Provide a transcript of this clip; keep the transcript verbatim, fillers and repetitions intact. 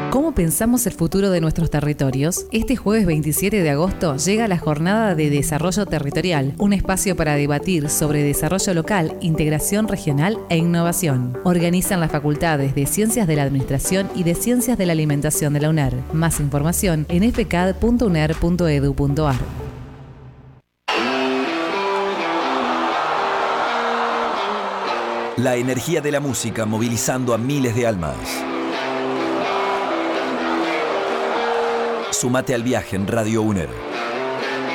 ¿Cómo pensamos el futuro de nuestros territorios? Este jueves veintisiete de agosto llega la Jornada de Desarrollo Territorial, un espacio para debatir sobre desarrollo local, integración regional e innovación. Organizan las facultades de Ciencias de la Administración y de Ciencias de la Alimentación de la UNER. Más información en f c a d punto u n e r punto e d u punto a r. La energía de la música movilizando a miles de almas. Sumate al viaje en Radio UNER.